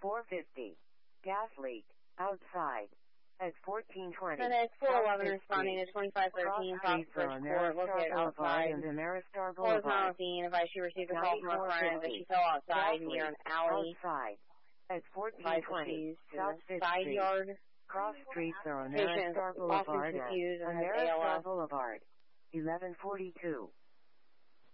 4:50. Gas leak. Outside. At 14:20. FedEx 411 responding to 2513 Foxbridge Court, located outside horizontal scene. Advised she received a call from a friend that she fell outside near an alley. Outside. At 14:20. South 5th side Street. yard. Cross streets are on Patient Ameristar often Boulevard confused and has Ameristar ALS. Boulevard. 11:42.